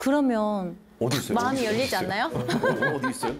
그러면 어디 있어요? 마음이 열리지 않나요? 어디 있어요?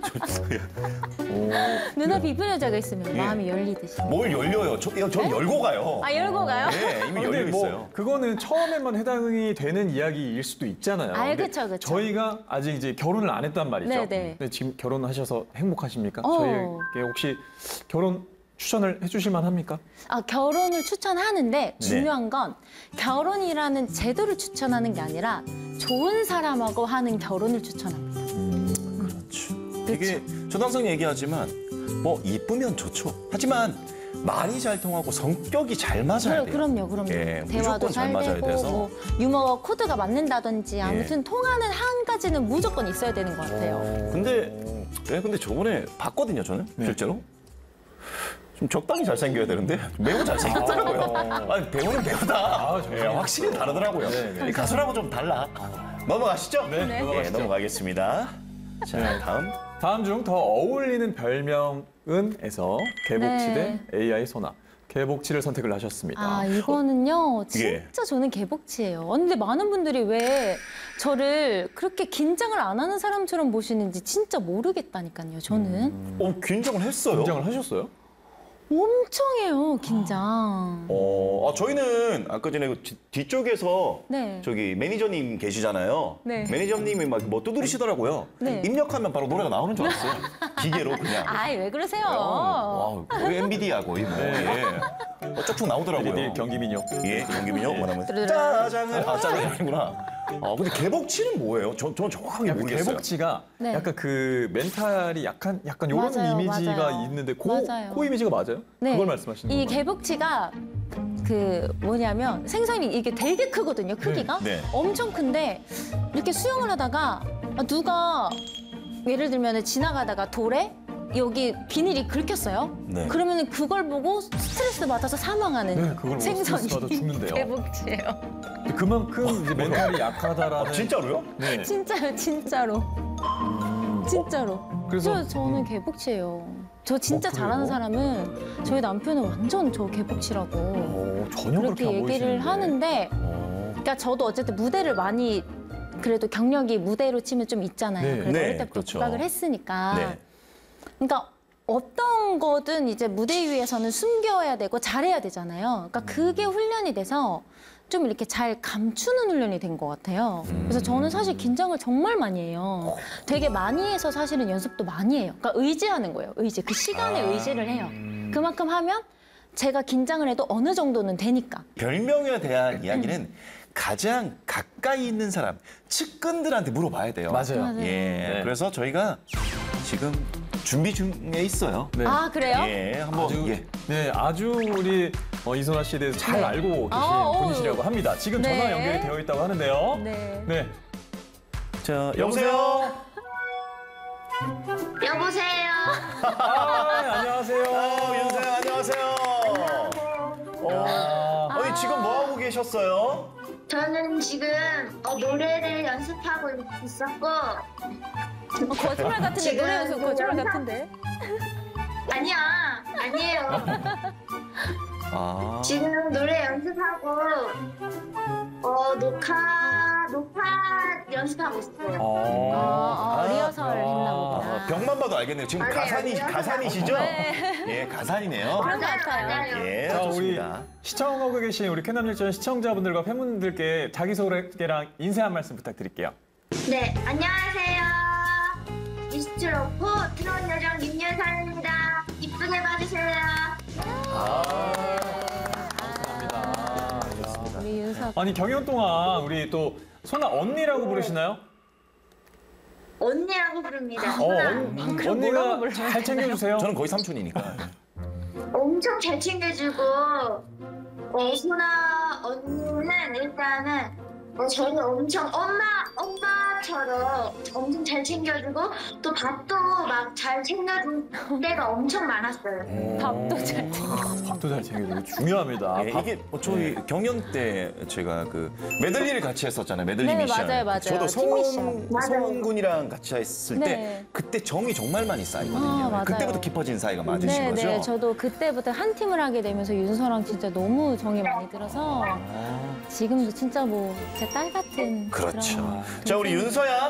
눈앞에 이쁜 여자가 있으면 예. 마음이 열리듯이. 뭘 열려요? 전 열고 가요. 아, 열고 가요? 네, 이미 열려 근데 뭐 있어요. 그거는 처음에만 해당이 되는 이야기일 수도 있잖아요. 아, 근데 그쵸, 그쵸. 저희가 아직 이제 결혼을 안 했단 말이죠. 네네. 근데 지금 결혼하셔서 행복하십니까? 어. 저희에게 혹시 결혼 추천을 해주실 만합니까? 아, 결혼을 추천하는데 중요한 건 결혼이라는 제도를 추천하는 게 아니라 좋은 사람하고 하는 결혼을 추천합니다. 그렇죠. 이게 저도 항상 얘기하지만 뭐 이쁘면 좋죠. 하지만 말이 잘 통하고 성격이 잘 맞아야 돼요. 그럼요. 예, 대화도 무조건 잘 맞아야 되고 돼서. 뭐 유머 코드가 맞는다든지 아무튼 통하는 한 가지는 무조건 있어야 되는 것 같아요. 근데 저번에 봤거든요, 저는 실제로. 좀 적당히 잘생겨야 되는데 매우 잘생겼더라고요. 아니, 배우는 배우다. 예, 확실히 다르더라고요. 네. 이 가수라고 좀 달라. 넘어가시죠? 네, 예, 넘어가시죠. 넘어가겠습니다. 자, 다음 중 더 어울리는 별명은에서 개복치 대 AI 소나. 개복치를 선택을 하셨습니다. 아, 이거는요, 예. 진짜 저는 개복치예요. 근데 많은 분들이 왜 저를 그렇게 긴장을 안 하는 사람처럼 보시는지 진짜 모르겠다니까요, 저는. 긴장을 했어요. 긴장을 하셨어요? 엄청 해요, 긴장. 저희는 아까 전에 그 뒤쪽에서 네. 저기 매니저님 계시잖아요. 네. 매니저님이 막 뭐 두드리시더라고요. 네. 입력하면 바로 노래가 나오는 줄 알았어요. 기계로 그냥. 아이, 왜 그러세요? 와, 거의 엔비디아 거의 뭐. 예. 쭉쭉 나오더라고요. LED 경기민요. 예, 경기민요. 뭐냐면 뚜루루루. 짜장을 짜장이 아니구나. 근데 개복치는 뭐예요? 저는 정확하게 약간 모르겠어요. 개복치가 네. 약간 그 멘탈이 약간 이런 맞아요, 이미지가 맞아요. 있는데 맞아요. 그 이미지가 맞아요? 네. 그걸 말씀하시는 이 건가요? 개복치가 그 뭐냐면 생선이 이게 되게 크거든요, 크기가. 네. 엄청 큰데 이렇게 수영을 하다가 누가 예를 들면 지나가다가 돌에 여기 비닐이 긁혔어요. 네. 그러면 그걸 보고 스트레스 받아서 사망하는 네, 그걸 보고 생선이 스트레스 받아 죽는데요. 개복치예요. 그만큼 이제 멘탈이 약하다라는. 진짜로요? 네. 진짜요, 진짜로. 진짜로. 그래서 저는 개복치예요. 저 진짜 그래요? 잘하는 사람은 저희 남편은 완전 저 개복치라고 전혀 그렇게 그렇게 안 얘기를 보이시는데. 하는데 그러니까 저도 어쨌든 무대를 많이 그래도 경력이 무대로 치면 좀 있잖아요. 네. 그래서 네, 어릴 때부터 그렇죠. 부각을 했으니까. 네. 그러니까 어떤 거든 이제 무대 위에서는 숨겨야 되고 잘해야 되잖아요. 그러니까 그게 훈련이 돼서 좀 이렇게 잘 감추는 훈련이 된 것 같아요. 그래서 저는 사실 긴장을 정말 많이 해요. 되게 많이 해서 사실은 연습도 많이 해요. 그러니까 의지하는 거예요. 의지. 그 시간에 의지를 해요. 그만큼 하면 제가 긴장을 해도 어느 정도는 되니까. 별명에 대한 이야기는 가장 가까이 있는 사람, 측근들한테 물어봐야 돼요. 맞아요. 맞아요. 예, 네. 그래서 저희가 지금 준비 중에 있어요. 네. 아, 그래요? 예, 한번 아주 우리 이소나 씨에 대해서 잘 네. 알고 계신 아, 분이시라고 합니다. 지금 네. 전화 연결이 되어 있다고 하는데요. 네. 네. 자, 여보세요. 여보세요. 안녕하세요. 윤서영 안녕하세요. 아니 지금 뭐 하고 계셨어요? 저는 지금 노래를 연습하고 있었고 거짓말 같은데 지금 노래 연습 거짓말 노래 같은데. 아니에요. 아, 지금 노래 연습하고 녹화 연습하고 있어요. 리허설 했나 보구나. 병만 봐도 알겠네요. 지금 맞아요. 가산이시죠? 예, 가산이네요. 그런 것 같아요. 예, 자, 우리 좋습니다. 시청하고 계신 우리 쾌남일전 시청자분들과 팬분들께 자기소개랑 인사 한 말씀 부탁드릴게요. 네, 안녕하세요. 미스트로프 트롯 여정 윤여사입니다. 이쁘게 봐주세요. 우리 윤석. 아니 경연 동안 우리 또 소나 언니라고 부르시나요? 언니라고 부릅니다. 언니가 잘 챙겨주세요. 저는 거의 삼촌이니까. 엄청 잘 챙겨주고 소나 언니는 일단은 저는 엄청 엄마처럼 엄청 잘 챙겨주고 또 밥도 막 잘 챙겨줄 때가 엄청 많았어요. 밥도 잘 챙겨. 밥도 잘 챙겨주고 중요합니다. 예, 이게 저희 경연 때 제가 그 메들리를 같이 했었잖아요. 메들리 네, 미션. 맞아요, 맞아요. 저도 팀 미션. 성훈 군이랑 같이 했을 때 네. 그때 정이 정말 많이 쌓이거든요. 아, 맞아요. 그때부터 깊어진 사이가 맞으신 네, 거죠? 네. 저도 그때부터 한 팀을 하게 되면서 윤서랑 진짜 너무 정이 많이 들어서 지금도 진짜 뭐 제 딸 같은 그렇죠. 그런 자, 우리 윤서야.